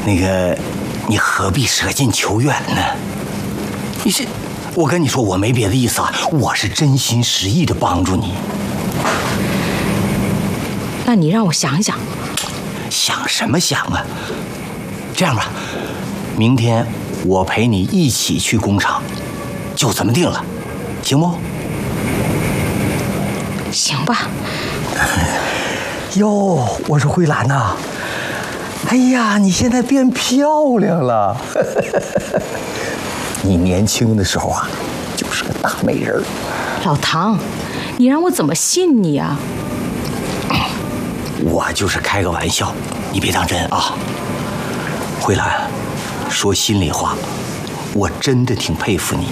那个，你何必舍近求远呢？你是，我跟你说，我没别的意思啊，我是真心实意的帮助你。 那你让我想想。 想什么想啊？这样吧，明天我陪你一起去工厂，就这么定了，行不？ 行吧。 哟，我说慧兰呐，哎呀，你现在变漂亮了。你年轻的时候啊，就是个大美人。 老唐，你让我怎么信你啊？ 我就是开个玩笑，你别当真啊。慧兰，说心里话，我真的挺佩服你。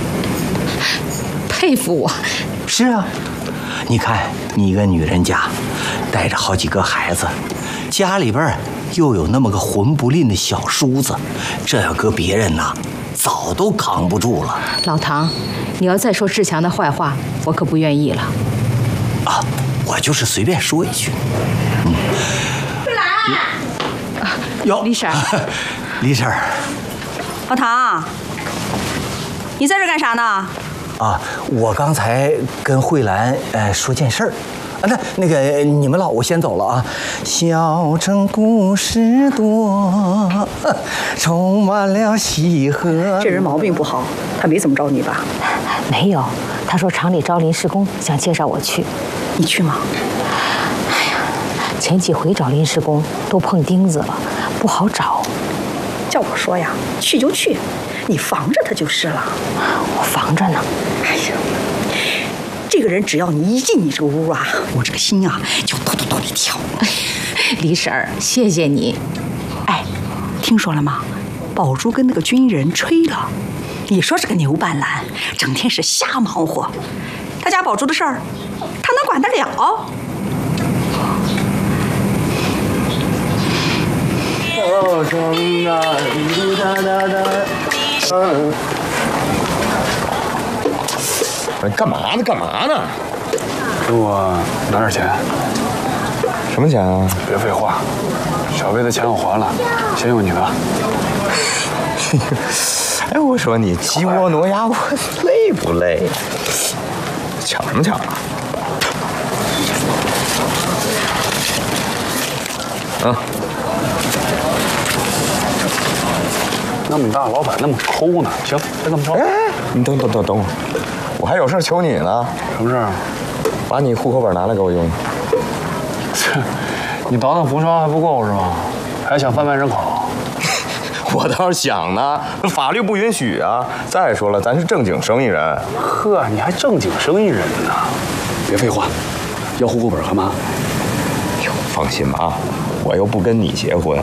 佩服我？ 是啊，你看你一个女人家，带着好几个孩子，家里边又有那么个混不吝的小叔子，这要搁别人呐，早都扛不住了。 老唐，你要再说志强的坏话，我可不愿意了。 啊，我就是随便说一句。 慧兰， 哟， 李婶儿， 李婶儿， 老唐，你在这干啥呢？ 啊，我刚才跟慧兰说件事儿。啊，那个你们老，我先走了啊。小城故事多，充满了喜和。 这人毛病不好，他没怎么着你吧？ 没有，他说厂里招临时工，想介绍我去。 你去吗？ 哎呀，前几回找临时工都碰钉子了，不好找。 叫我说呀，去就去，你防着他就是了。 我防着呢。 哎呀，这个人只要你一进你这个屋啊，我这个心啊就咚咚咚地跳。 李婶儿，谢谢你。 哎，听说了吗？宝珠跟那个军人吹了，你说这个牛半兰整天是瞎忙活，他家宝珠的事儿，他能管得了？ 你干嘛呢？干嘛呢？ 给我拿点钱。 什么钱啊？ 别废话，小薇的钱我还了，先用你的。 哎，我说你鸡窝挪鸭窝，累不累？抢什么抢啊？啊！ 那么大老板那么抠呢？行，就这么着。 哎，你等会儿，我还有事求你呢。 什么事啊？ 把你户口本拿来给我用。 你倒腾服装还不够是吧？还想贩卖人口？ 我倒是想呢，法律不允许啊。再说了，咱是正经生意人。 呵，你还正经生意人呢？别废话，要户口本干嘛？ 哟，放心吧啊，我又不跟你结婚。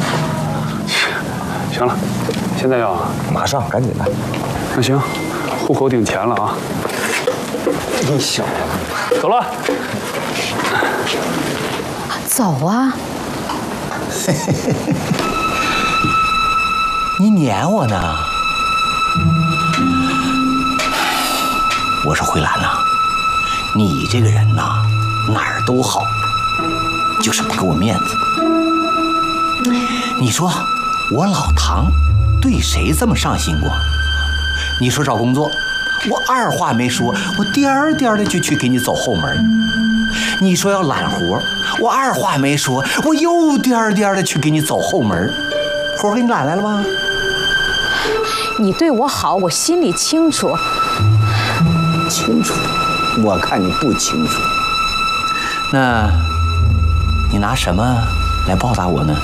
行了，现在要啊？ 马上，赶紧的。 那行，户口领钱了啊。 你小子， 走了。 走啊！ 你撵我呢？我说慧兰呐，你这个人呐，哪儿都好，就是不给我面子。你说我老唐对谁这么上心过？你说找工作，我二话没说，我颠儿颠儿的就去给你走后门。你说要揽活，我二话没说，我又颠儿颠儿的去给你走后门。活给你揽来了吗？ 你对我好，我心里清楚。 清楚？我看你不清楚。那你拿什么来报答我呢？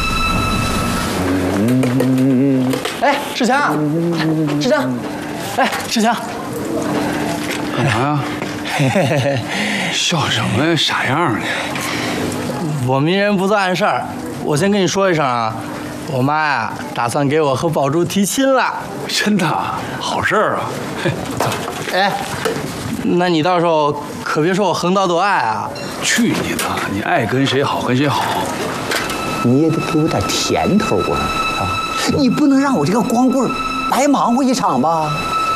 哎，志强，志强，哎，志强， 干嘛呀？笑什么呀？傻样呢？ 我明人不做暗事儿，我先跟你说一声啊，我妈呀打算给我和宝珠提亲了。 真的？好事儿啊！走。 哎，那你到时候可别说我横刀夺爱啊！ 去你的！你爱跟谁好跟谁好。 你也得给我点甜头啊！你不能让我这个光棍白忙活一场吧？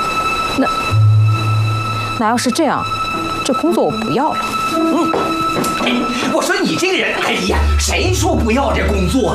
那要是这样，这工作我不要了。 我说你这个人，哎呀，谁说不要这工作？